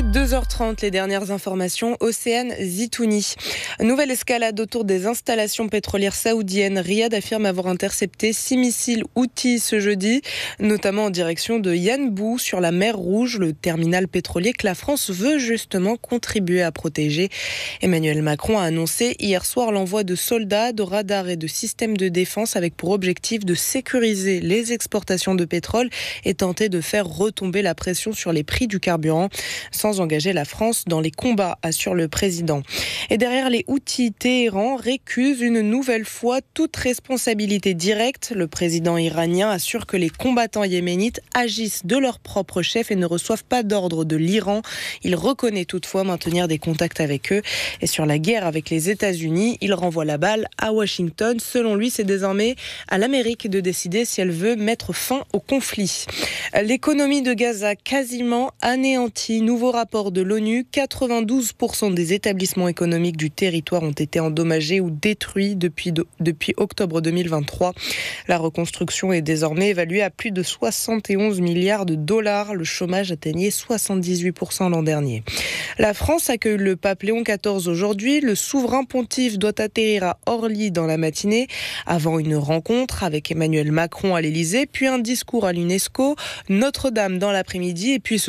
2h30, les dernières informations, Océane Zitouni. Nouvelle escalade autour des installations pétrolières saoudiennes. Riyad affirme avoir intercepté 6 missiles Houthis ce jeudi, notamment en direction de Yanbu sur la mer Rouge, le terminal pétrolier que la France veut justement contribuer à protéger. Emmanuel Macron a annoncé hier soir l'envoi de soldats, de radars et de systèmes de défense avec pour objectif de sécuriser les exportations de pétrole et tenter de faire retomber la pression sur les prix du carburant, sans engager la France dans les combats, assure le président. Et derrière les Houthis, Téhéran récuse une nouvelle fois toute responsabilité directe. Le président iranien assure que les combattants yéménites agissent de leur propre chef et ne reçoivent pas d'ordre de l'Iran. Il reconnaît toutefois maintenir des contacts avec eux. Et sur la guerre avec les États-Unis, il renvoie la balle à Washington. Selon lui, c'est désormais à l'Amérique de décider si elle veut mettre fin au conflit. L'économie de Gaza quasiment anéantie. Nouveau rapport de l'ONU, 92% des établissements économiques du territoire ont été endommagés ou détruits depuis octobre 2023. La reconstruction est désormais évaluée à plus de 71 milliards de dollars. Le chômage atteignait 78% l'an dernier. La France accueille le pape Léon XIV aujourd'hui. Le souverain pontife doit atterrir à Orly dans la matinée avant une rencontre avec Emmanuel Macron à l'Élysée, puis un discours à l'UNESCO, Notre-Dame dans l'après-midi et puis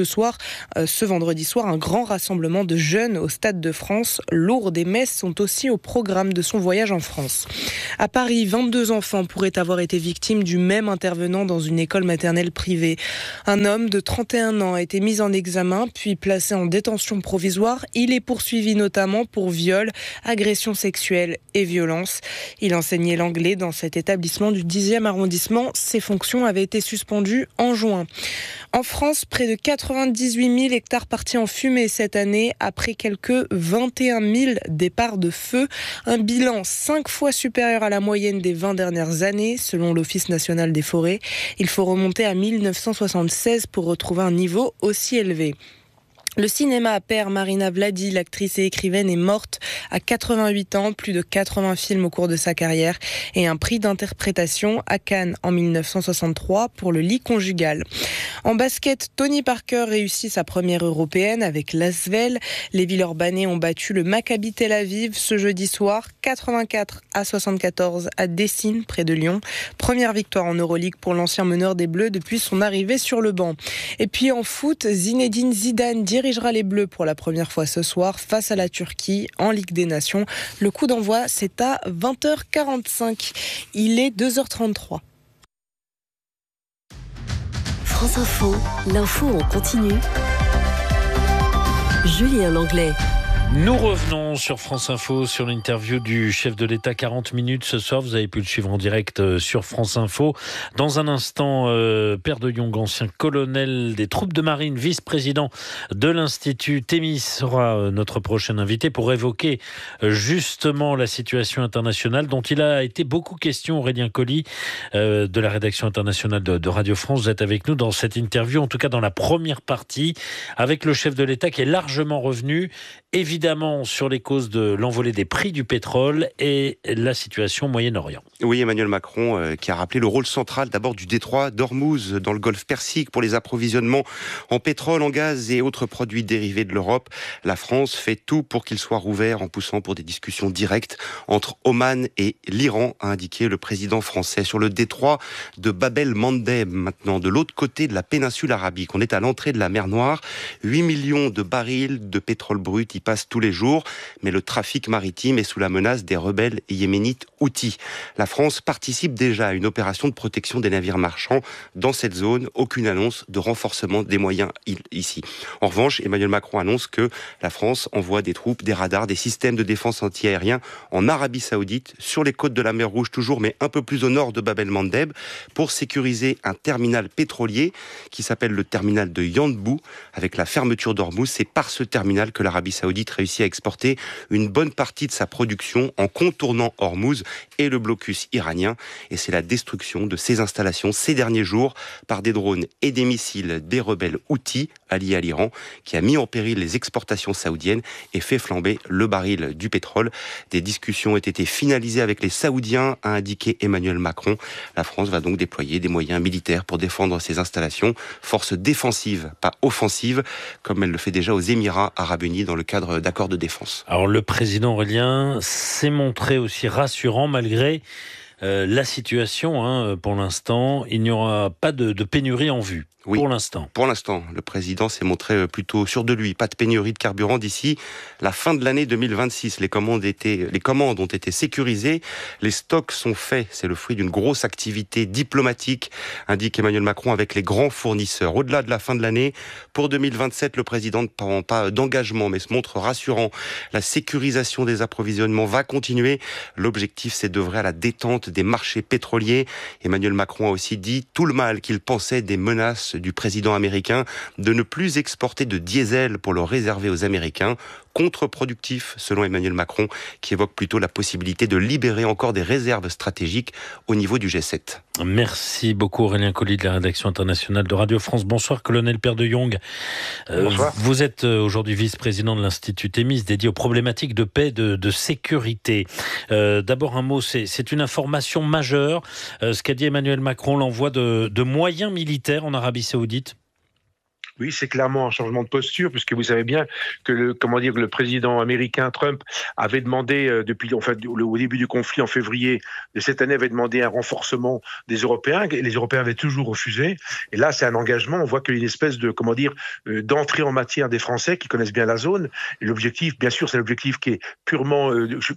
ce vendredi soir, un grand rassemblement de jeunes au Stade de France. Lourdes et messes sont aussi au programme de son voyage en France. À Paris, 22 enfants pourraient avoir été victimes du même intervenant dans une école maternelle privée. Un homme de 31 ans a été mis en examen puis placé en détention provisoire. Il est poursuivi notamment pour viol, agression sexuelle et violence. Il enseignait l'anglais dans cet établissement du 10e arrondissement. Ses fonctions avaient été suspendues en juin. En France, près de 98 000 hectares partis en fumée cette année, après quelques 21 000 départs de feu. Un bilan 5 fois supérieur à la moyenne des 20 dernières années, selon l'Office national des forêts. Il faut remonter à 1976 pour retrouver un niveau aussi élevé. Le cinéma perd Marina Vladi, l'actrice et écrivaine, est morte à 88 ans, plus de 80 films au cours de sa carrière et un prix d'interprétation à Cannes en 1963 pour Le lit conjugal. En basket, Tony Parker réussit sa première européenne avec l'Asvel. Les Villeurbanais ont battu le Maccabi Tel Aviv ce jeudi soir, 84-74 à Dessine, près de Lyon. Première victoire en Euroleague pour l'ancien meneur des Bleus depuis son arrivée sur le banc. Et puis en foot, Zinedine Zidane dirigera les Bleus pour la première fois ce soir face à la Turquie en Ligue des Nations. Le coup d'envoi, c'est à 20h45. Il est 2h33. France Info, l'info en continu. Julien Langlais. Nous revenons sur France Info, sur l'interview du chef de l'État, 40 minutes ce soir. Vous avez pu le suivre en direct sur France Info. Dans un instant, Père de Jong, ancien colonel des troupes de marine, vice-président de l'Institut Thémis, sera notre prochain invité pour évoquer justement la situation internationale dont il a été beaucoup question. Aurélien Colli de la rédaction internationale de Radio France, vous êtes avec nous dans cette interview, en tout cas dans la première partie, avec le chef de l'État qui est largement revenu, évidemment sur les causes de l'envolée des prix du pétrole et la situation au Moyen-Orient. Oui, Emmanuel Macron qui a rappelé le rôle central d'abord du détroit d'Ormuz dans le golfe Persique pour les approvisionnements en pétrole, en gaz et autres produits dérivés de l'Europe. La France fait tout pour qu'il soit rouvert en poussant pour des discussions directes entre Oman et l'Iran, a indiqué le président français. Sur le détroit de Bab el-Mandeb, maintenant de l'autre côté de la péninsule arabique, on est à l'entrée de la mer Noire. 8 millions de barils de pétrole brut y passent tous les jours, mais le trafic maritime est sous la menace des rebelles yéménites Houthis. La France participe déjà à une opération de protection des navires marchands dans cette zone. Aucune annonce de renforcement des moyens ici. En revanche, Emmanuel Macron annonce que la France envoie des troupes, des radars, des systèmes de défense anti-aérien en Arabie Saoudite, sur les côtes de la mer Rouge toujours, mais un peu plus au nord de Bab el-Mandeb, pour sécuriser un terminal pétrolier qui s'appelle le terminal de Yanbu. Avec la fermeture d'Ormuz, c'est par ce terminal que l'Arabie Saoudite réussit à exporter une bonne partie de sa production en contournant Hormuz et le blocus iranien. Et c'est la destruction de ces installations ces derniers jours par des drones et des missiles des rebelles houthis alliés à l'Iran qui a mis en péril les exportations saoudiennes et fait flamber le baril du pétrole. Des discussions ont été finalisées avec les Saoudiens, a indiqué Emmanuel Macron. La France va donc déployer des moyens militaires pour défendre ses installations. Force défensive, pas offensive, comme elle le fait déjà aux Émirats arabes unis dans le cadre d'accords de défense. Alors le président Aurélien s'est montré aussi rassurant malgré la situation. Pour l'instant, il n'y aura pas de pénurie en vue. Oui, pour l'instant. Pour l'instant, le président s'est montré plutôt sûr de lui. Pas de pénurie de carburant d'ici la fin de l'année 2026. Les commandes ont été sécurisées. Les stocks sont faits. C'est le fruit d'une grosse activité diplomatique, indique Emmanuel Macron, avec les grands fournisseurs. Au-delà de la fin de l'année, pour 2027, le président ne prend pas d'engagement, mais se montre rassurant. La sécurisation des approvisionnements va continuer. L'objectif, c'est d'œuvrer à la détente des marchés pétroliers. Emmanuel Macron a aussi dit tout le mal qu'il pensait des menaces du président américain de ne plus exporter de diesel pour le réserver aux Américains. Contre-productif, selon Emmanuel Macron, qui évoque plutôt la possibilité de libérer encore des réserves stratégiques au niveau du G7. Merci beaucoup Aurélien Colli de la rédaction internationale de Radio France. Bonsoir colonel Père de Jong. Bonsoir. Vous êtes aujourd'hui vice-président de l'Institut Thémis dédié aux problématiques de paix et de sécurité. D'abord un mot, c'est une information majeure. Ce qu'a dit Emmanuel Macron, l'envoi de moyens militaires en Arabie Saoudite. Oui, c'est clairement un changement de posture, puisque vous savez bien que le président américain Trump avait demandé au début du conflit en février de cette année avait demandé un renforcement des Européens, et les Européens avaient toujours refusé. Et là, c'est un engagement. On voit qu'il y a une espèce de d'entrée en matière des Français qui connaissent bien la zone. Et l'objectif, bien sûr, c'est l'objectif qui est purement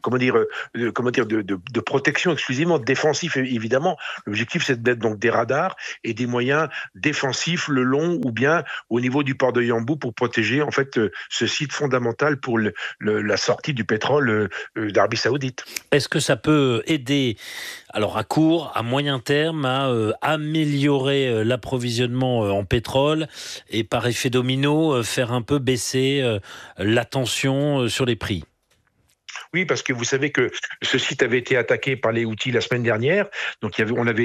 de protection exclusivement défensif évidemment. L'objectif, c'est d'être donc des radars et des moyens défensifs le long ou bien au niveau du port de Yanbu pour protéger en fait ce site fondamental pour la sortie du pétrole d'Arabie Saoudite. Est-ce que ça peut aider, alors à court, à moyen terme, à améliorer l'approvisionnement en pétrole et par effet domino faire un peu baisser la tension sur les prix ? Oui, parce que vous savez que ce site avait été attaqué par les Houthis la semaine dernière. Donc,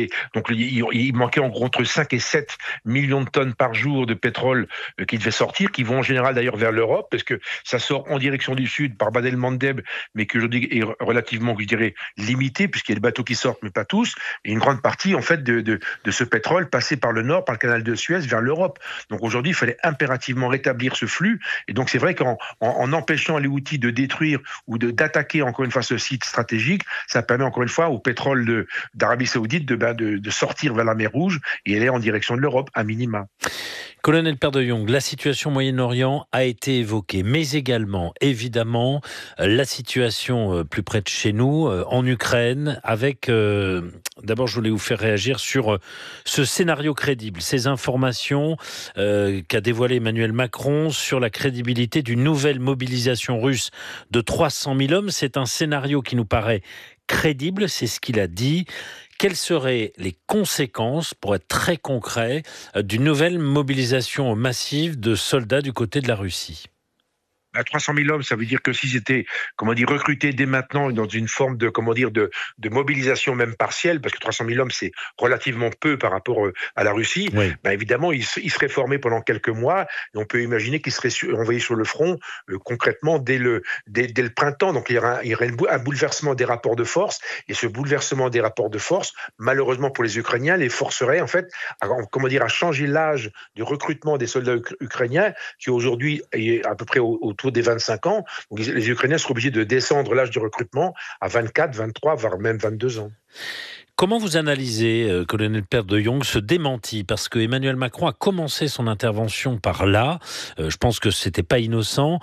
il manquait en gros entre 5 et 7 millions de tonnes par jour de pétrole qui devaient sortir, qui vont en général d'ailleurs vers l'Europe, parce que ça sort en direction du sud par Bab el-Mandeb, mais qui aujourd'hui est relativement, je dirais, limité, puisqu'il y a des bateaux qui sortent, mais pas tous. Et une grande partie, en fait, de ce pétrole passait par le nord, par le canal de Suez, vers l'Europe. Donc aujourd'hui, il fallait impérativement rétablir ce flux. Et donc, c'est vrai qu'en empêchant les Houthis de détruire ou d'attaquer encore une fois ce site stratégique, ça permet encore une fois au pétrole d'Arabie Saoudite de sortir vers la mer Rouge et aller en direction de l'Europe à minima. Colonel Père de Jong, la situation au Moyen-Orient a été évoquée, mais également, évidemment, la situation plus près de chez nous, en Ukraine, avec... D'abord, je voulais vous faire réagir sur ce scénario crédible, ces informations qu'a dévoilé Emmanuel Macron sur la crédibilité d'une nouvelle mobilisation russe de 300 000 hommes. C'est un scénario qui nous paraît crédible, c'est ce qu'il a dit. Quelles seraient les conséquences, pour être très concret, d'une nouvelle mobilisation massive de soldats du côté de la Russie ? À 300 000 hommes, ça veut dire que s'ils étaient, recrutés dès maintenant dans une forme de mobilisation même partielle, parce que 300 000 hommes, c'est relativement peu par rapport à la Russie, oui. Évidemment, ils seraient formés pendant quelques mois, et on peut imaginer qu'ils seraient envoyés sur le front concrètement dès le printemps. Donc il y aurait un bouleversement des rapports de force, et ce bouleversement des rapports de force, malheureusement pour les Ukrainiens, les forcerait en fait à changer l'âge du recrutement des soldats ukrainiens, qui aujourd'hui est à peu près autour des 25 ans. Donc les Ukrainiens seront obligés de descendre l'âge du recrutement à 24, 23, voire même 22 ans. Comment vous analysez, colonel Père de Jong, ce démenti ? Parce que Emmanuel Macron a commencé son intervention par là. Je pense que c'était pas innocent.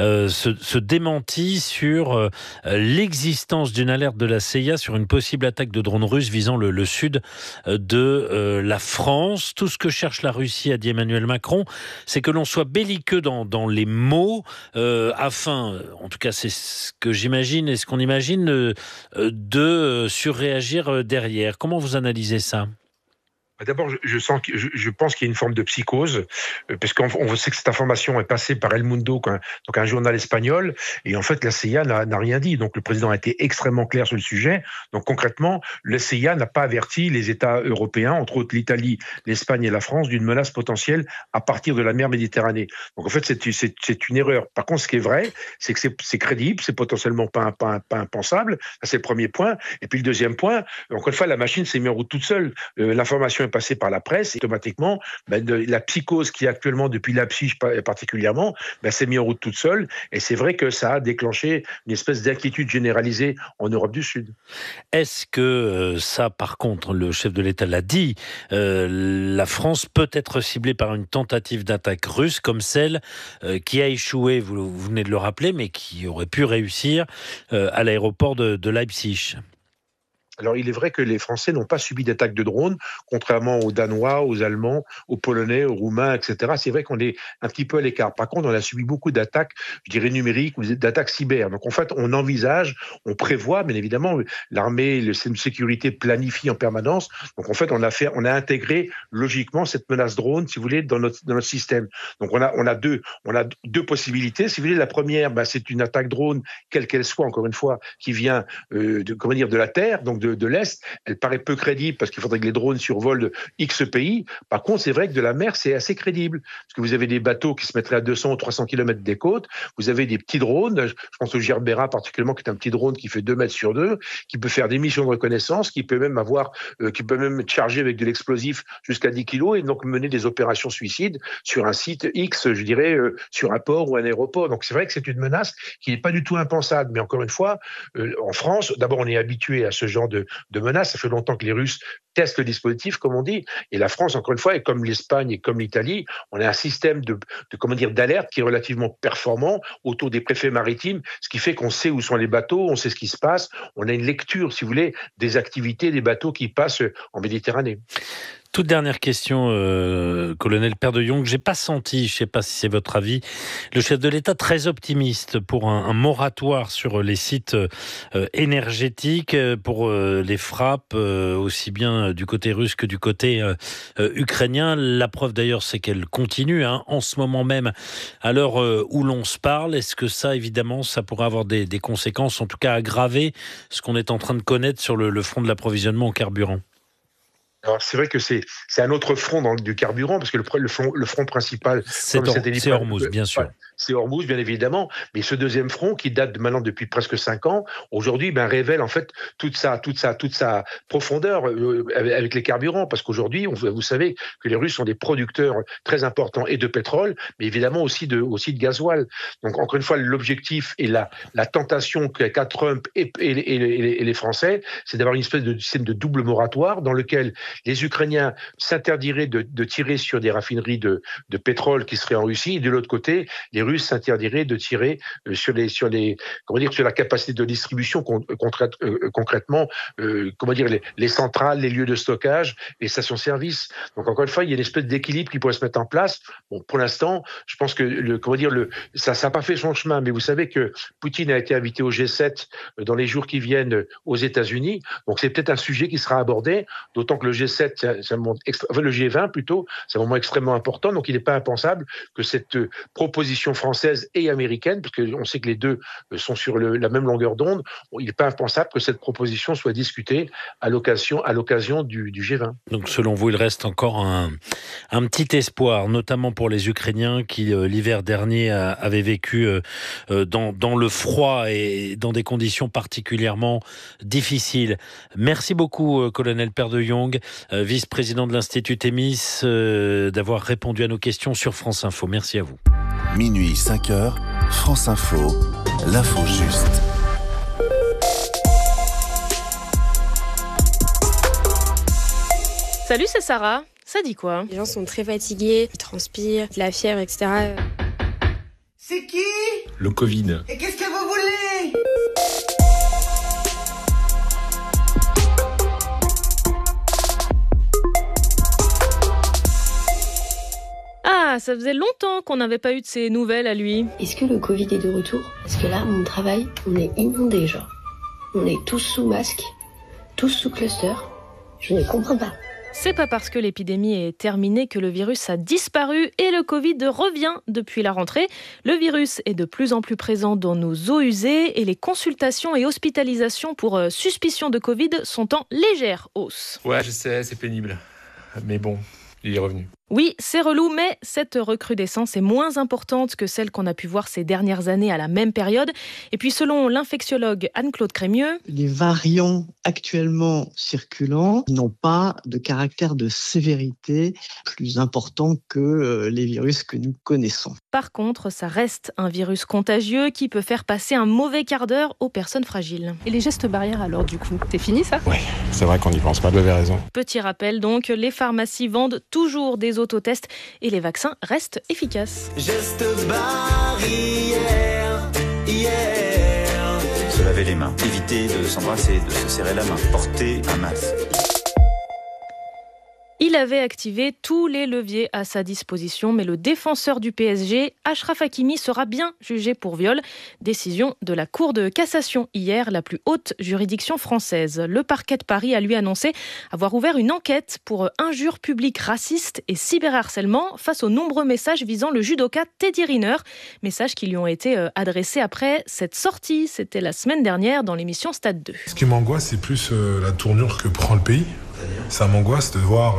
Ce démenti sur l'existence d'une alerte de la CIA sur une possible attaque de drones russes visant le sud de la France. Tout ce que cherche la Russie, a dit Emmanuel Macron, c'est que l'on soit belliqueux dans les mots, afin, en tout cas c'est ce que j'imagine et ce qu'on imagine, de surréagir derrière. Comment vous analysez ça ? D'abord, je pense qu'il y a une forme de psychose, parce qu'on sait que cette information est passée par El Mundo, donc un journal espagnol, et en fait, la CIA n'a rien dit. Donc, le président a été extrêmement clair sur le sujet. Donc, concrètement, la CIA n'a pas averti les États européens, entre autres l'Italie, l'Espagne et la France, d'une menace potentielle à partir de la mer Méditerranée. Donc, en fait, c'est une erreur. Par contre, ce qui est vrai, c'est que c'est crédible, c'est potentiellement pas impensable. Ça, c'est le premier point. Et puis, le deuxième point, encore une fois, la machine s'est mise en route toute seule. L'information est passée par la presse, et automatiquement, la psychose qui est actuellement depuis Leipzig particulièrement, s'est mise en route toute seule. Et c'est vrai que ça a déclenché une espèce d'inquiétude généralisée en Europe du Sud. Est-ce que ça, par contre, le chef de l'État l'a dit, la France peut être ciblée par une tentative d'attaque russe comme celle qui a échoué, vous venez de le rappeler, mais qui aurait pu réussir à l'aéroport de Leipzig? Alors, il est vrai que les Français n'ont pas subi d'attaque de drones, contrairement aux Danois, aux Allemands, aux Polonais, aux Roumains, etc. C'est vrai qu'on est un petit peu à l'écart. Par contre, on a subi beaucoup d'attaques, je dirais numériques, ou d'attaques cyber. Donc, en fait, on envisage, on prévoit, bien évidemment, l'armée, le système de sécurité planifie en permanence. Donc, en fait, on a intégré logiquement cette menace drone, si vous voulez, dans notre système. Donc, on a deux possibilités. Si vous voulez, la première, c'est une attaque drone, quelle qu'elle soit, encore une fois, qui vient de la terre, donc de l'Est. Elle paraît peu crédible parce qu'il faudrait que les drones survolent X pays. Par contre, c'est vrai que de la mer, c'est assez crédible. Parce que vous avez des bateaux qui se mettraient à 200 ou 300 km des côtes. Vous avez des petits drones. Je pense au Gerbera particulièrement, qui est un petit drone qui fait 2 mètres sur 2, qui peut faire des missions de reconnaissance, qui peut même être chargé avec de l'explosif jusqu'à 10 kilos et donc mener des opérations suicides sur un site X, je dirais, sur un port ou un aéroport. Donc c'est vrai que c'est une menace qui n'est pas du tout impensable. Mais encore une fois, en France, d'abord, on est habitué à ce genre de menaces. Ça fait longtemps que les Russes testent le dispositif, comme on dit. Et la France, encore une fois, et comme l'Espagne et comme l'Italie, on a un système d'alerte qui est relativement performant autour des préfets maritimes, ce qui fait qu'on sait où sont les bateaux, on sait ce qui se passe. On a une lecture, si vous voulez, des activités des bateaux qui passent en Méditerranée. Toute dernière question, colonel Père de Jong. J'ai pas senti, je sais pas si c'est votre avis, le chef de l'État très optimiste pour un moratoire sur les sites énergétiques, pour les frappes, aussi bien du côté russe que du côté ukrainien. La preuve d'ailleurs, c'est qu'elle continue en ce moment même, à l'heure où l'on se parle. Est-ce que ça, évidemment, ça pourrait avoir des conséquences, en tout cas aggraver ce qu'on est en train de connaître sur le front de l'approvisionnement en carburant? Alors, c'est vrai que c'est un autre front du carburant, parce que le front principal, c'est Hormuz, bien sûr. C'est Hormuz, bien évidemment, mais ce deuxième front, qui date maintenant depuis presque 5 ans, aujourd'hui, révèle en fait toute sa profondeur avec les carburants, parce qu'aujourd'hui, vous savez que les Russes sont des producteurs très importants et de pétrole, mais évidemment aussi de gasoil. Donc, encore une fois, l'objectif et la tentation qu'a Trump et les Français, c'est d'avoir une espèce de système de double moratoire dans lequel les Ukrainiens s'interdiraient de tirer sur des raffineries de pétrole qui seraient en Russie, et de l'autre côté, les Russes s'interdiraient de tirer sur la capacité de distribution concrètement, les centrales, les lieux de stockage, les stations-service. Donc encore une fois, il y a une espèce d'équilibre qui pourrait se mettre en place. Bon, pour l'instant, je pense que ça n'a pas fait son chemin, mais vous savez que Poutine a été invité au G7 dans les jours qui viennent aux États-Unis. Donc c'est peut-être un sujet qui sera abordé, d'autant que le G7, le G20 plutôt, c'est un moment extrêmement important. Donc il n'est pas impensable que cette proposition française et américaine, parce qu'on sait que les deux sont sur la même longueur d'onde, il n'est pas impensable que cette proposition soit discutée à l'occasion du G20. Donc selon vous, il reste encore un petit espoir, notamment pour les Ukrainiens qui, l'hiver dernier, avaient vécu dans le froid et dans des conditions particulièrement difficiles. Merci beaucoup, colonel Père de Jong, vice-président de l'Institut Thémis, d'avoir répondu à nos questions sur France Info. Merci à vous. Minuit, 5h, France Info, l'info juste. Salut, c'est Sarah. Ça dit quoi? Les gens sont très fatigués, ils transpirent, de la fièvre, etc. C'est qui? Le Covid. Et qu'est-ce que vous voulez? Ah, ça faisait longtemps qu'on n'avait pas eu de ces nouvelles à lui. Est-ce que le Covid est de retour? Parce que là, mon travail, on est inondés, genre. On est tous sous masque, tous sous cluster. Je ne comprends pas. C'est pas parce que l'épidémie est terminée que le virus a disparu et le Covid revient depuis la rentrée. Le virus est de plus en plus présent dans nos eaux usées et les consultations et hospitalisations pour suspicion de Covid sont en légère hausse. Ouais, je sais, c'est pénible. Mais bon, il est revenu. Oui, c'est relou, mais cette recrudescence est moins importante que celle qu'on a pu voir ces dernières années à la même période. Et puis selon l'infectiologue Anne-Claude Crémieux, les variants actuellement circulants n'ont pas de caractère de sévérité plus important que les virus que nous connaissons. Par contre, ça reste un virus contagieux qui peut faire passer un mauvais quart d'heure aux personnes fragiles. Et les gestes barrières alors du coup, c'est fini ça ? Oui, c'est vrai qu'on n'y pense pas, vous avez raison. Petit rappel donc, les pharmacies vendent toujours des autotests et les vaccins restent efficaces. Gestes barrières, Se laver les mains, éviter de s'embrasser, de se serrer la main, porter un masque. Il avait activé tous les leviers à sa disposition, mais le défenseur du PSG, Achraf Hakimi, sera bien jugé pour viol. Décision de la Cour de cassation hier, la plus haute juridiction française. Le parquet de Paris a lui annoncé avoir ouvert une enquête pour injures publiques racistes et cyberharcèlement face aux nombreux messages visant le judoka Teddy Riner. Messages qui lui ont été adressés après cette sortie. C'était la semaine dernière dans l'émission Stade 2. Ce qui m'angoisse, c'est plus la tournure que prend le pays. Ça m'angoisse de voir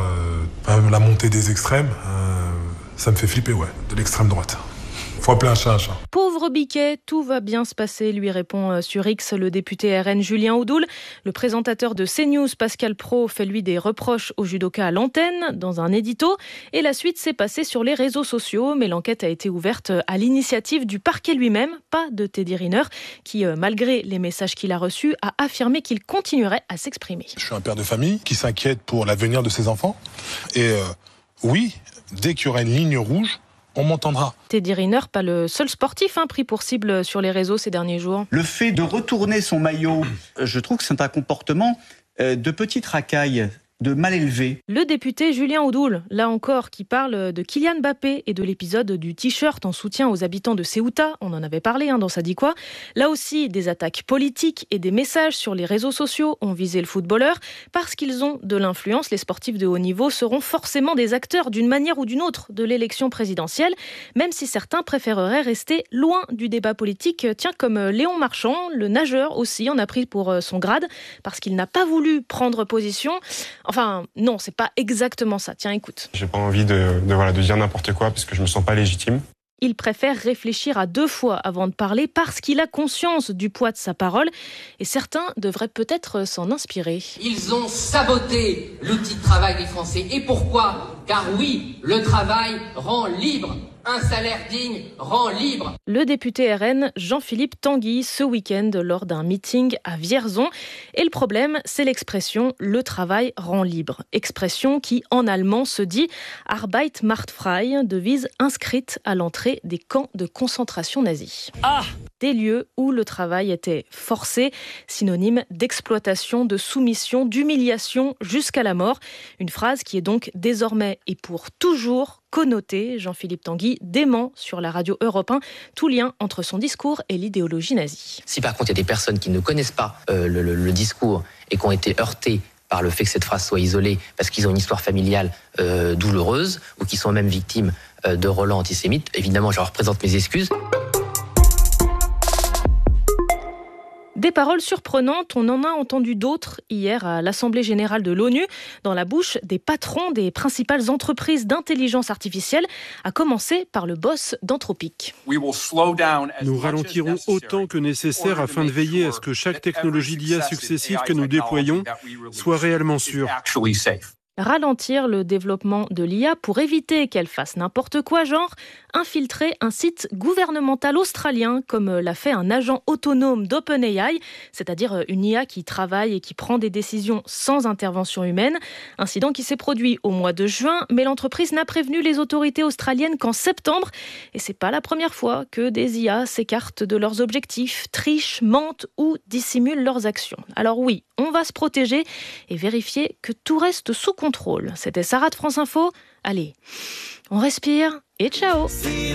la montée des extrêmes. Ça me fait flipper, de l'extrême droite. Faut appeler un chat un chat. Pauvre Biquet, tout va bien se passer, lui répond sur X le député RN Julien Oudoul. Le présentateur de CNews, Pascal Praud, fait lui des reproches au judoka à l'antenne dans un édito. Et la suite s'est passée sur les réseaux sociaux, mais l'enquête a été ouverte à l'initiative du parquet lui-même, pas de Teddy Riner, qui, malgré les messages qu'il a reçus, a affirmé qu'il continuerait à s'exprimer. Je suis un père de famille qui s'inquiète pour l'avenir de ses enfants. Et oui, dès qu'il y aura une ligne rouge, on m'entendra. Teddy Riner, pas le seul sportif pris pour cible sur les réseaux ces derniers jours. Le fait de retourner son maillot, je trouve que c'est un comportement de petite racaille, de mal élevé. Le député Julien Oudoul, là encore, qui parle de Kylian Mbappé et de l'épisode du t-shirt en soutien aux habitants de Ceuta. On en avait parlé dans Ça dit quoi. Là aussi, des attaques politiques et des messages sur les réseaux sociaux ont visé le footballeur. Parce qu'ils ont de l'influence, les sportifs de haut niveau seront forcément des acteurs d'une manière ou d'une autre de l'élection présidentielle, même si certains préféreraient rester loin du débat politique. Tiens, comme Léon Marchand, le nageur aussi en a pris pour son grade, parce qu'il n'a pas voulu prendre position. Enfin, non, c'est pas exactement ça. Tiens, écoute. J'ai pas envie de dire n'importe quoi parce que je me sens pas légitime. Il préfère réfléchir à 2 fois avant de parler parce qu'il a conscience du poids de sa parole et certains devraient peut-être s'en inspirer. Ils ont saboté l'outil de travail des Français. Et pourquoi ? Car oui, le travail rend libre. Un salaire digne rend libre. Le député RN Jean-Philippe Tanguy ce week-end lors d'un meeting à Vierzon. Et le problème, c'est l'expression « le travail rend libre ». Expression qui, en allemand, se dit « Arbeit macht frei », devise inscrite à l'entrée des camps de concentration nazis. Des lieux où le travail était forcé, synonyme d'exploitation, de soumission, d'humiliation jusqu'à la mort. Une phrase qui est donc désormais et pour toujours connotée. Jean-Philippe Tanguy dément sur la radio Europe 1 tout lien entre son discours et l'idéologie nazie. Si par contre il y a des personnes qui ne connaissent pas le discours et qui ont été heurtées par le fait que cette phrase soit isolée parce qu'ils ont une histoire familiale douloureuse ou qui sont même victimes de relents antisémites, évidemment je leur présente mes excuses. Des paroles surprenantes, on en a entendu d'autres hier à l'Assemblée générale de l'ONU, dans la bouche des patrons des principales entreprises d'intelligence artificielle, à commencer par le boss d'Anthropic. Nous ralentirons autant que nécessaire afin de veiller à ce que chaque technologie d'IA successive que nous déployons soit réellement sûre. Ralentir le développement de l'IA pour éviter qu'elle fasse n'importe quoi, genre infiltrer un site gouvernemental australien comme l'a fait un agent autonome d'OpenAI, c'est-à-dire une IA qui travaille et qui prend des décisions sans intervention humaine. Incident qui s'est produit au mois de juin, mais l'entreprise n'a prévenu les autorités australiennes qu'en septembre. Et c'est pas la première fois que des IA s'écartent de leurs objectifs, trichent, mentent ou dissimulent leurs actions. Alors oui, on va se protéger et vérifier que tout reste sous contrôle. C'était Sarah de France Info. Allez, on respire et ciao!